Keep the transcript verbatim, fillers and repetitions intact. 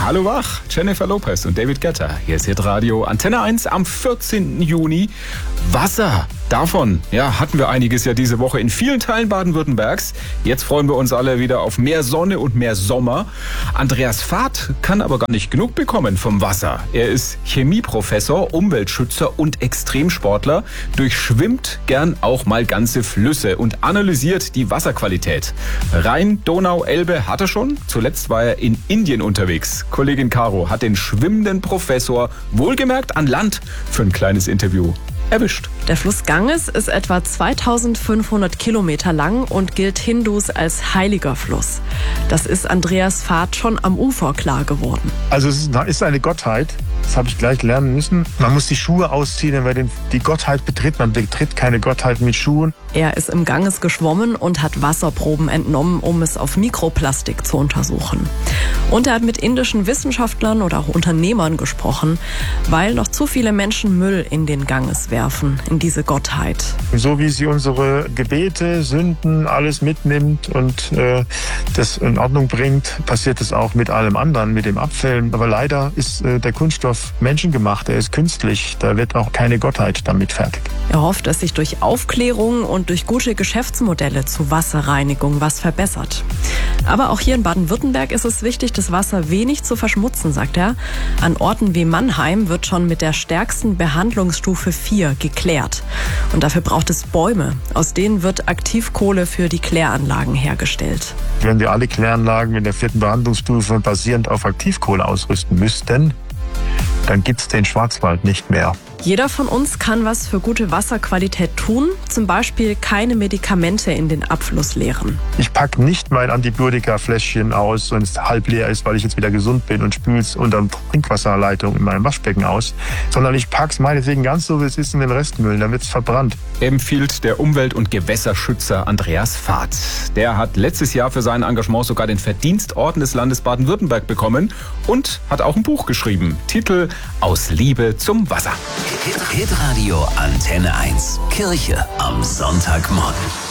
Hallo wach, Jennifer Lopez und David Guetta. Hier ist Hitradio Antenne eins am vierzehnten Juni. Wasser. Davon ja, hatten wir einiges ja diese Woche in vielen Teilen Baden-Württembergs. Jetzt freuen wir uns alle wieder auf mehr Sonne und mehr Sommer. Andreas Vath kann aber gar nicht genug bekommen vom Wasser. Er ist Chemieprofessor, Umweltschützer und Extremsportler, durchschwimmt gern auch mal ganze Flüsse und analysiert die Wasserqualität. Rhein, Donau, Elbe hat er schon. Zuletzt war er in Indien unterwegs. Kollegin Caro hat den schwimmenden Professor wohlgemerkt an Land für ein kleines Interview erwischt. Der Fluss Ganges ist etwa zweitausendfünfhundert Kilometer lang und gilt Hindus als heiliger Fluss. Das ist Andreas Vath schon am Ufer klar geworden. Also es ist eine Gottheit, das habe ich gleich lernen müssen. Man muss die Schuhe ausziehen, wenn man die Gottheit betritt. Man betritt keine Gottheit mit Schuhen. Er ist im Ganges geschwommen und hat Wasserproben entnommen, um es auf Mikroplastik zu untersuchen. Und er hat mit indischen Wissenschaftlern oder auch Unternehmern gesprochen, weil noch zu viele Menschen Müll in den Ganges werfen, in diese Gottheit. So wie sie unsere Gebete, Sünden, alles mitnimmt und äh, das in Ordnung bringt, passiert es auch mit allem anderen, mit dem Abfällen. Aber leider ist äh, der Kunststoff menschengemacht, er ist künstlich, da wird auch keine Gottheit damit fertig. Er hofft, dass sich durch Aufklärung und durch gute Geschäftsmodelle zu Wasserreinigung was verbessert. Aber auch hier in Baden-Württemberg ist es wichtig, das Wasser wenig zu verschmutzen, sagt er. An Orten wie Mannheim wird schon mit der stärksten Behandlungsstufe vier geklärt. Und dafür braucht es Bäume. Aus denen wird Aktivkohle für die Kläranlagen hergestellt. Wenn wir alle Kläranlagen in der vierten Behandlungsstufe basierend auf Aktivkohle ausrüsten müssten, dann gibt es den Schwarzwald nicht mehr. Jeder von uns kann was für gute Wasserqualität tun, zum Beispiel keine Medikamente in den Abfluss leeren. Ich packe nicht mein Antibiotika-Fläschchen aus, wenn es halb leer ist, weil ich jetzt wieder gesund bin und spüle es unter der Trinkwasserleitung in meinem Waschbecken aus, sondern ich packe es meinetwegen ganz so, wie es ist, in den Restmüll, dann wird es verbrannt. Empfiehlt der Umwelt- und Gewässerschützer Andreas Vath. Der hat letztes Jahr für sein Engagement sogar den Verdienstorden des Landes Baden-Württemberg bekommen und hat auch ein Buch geschrieben. Titel Aus Liebe zum Wasser. Hitradio Antenne eins. Kirche am Sonntagmorgen.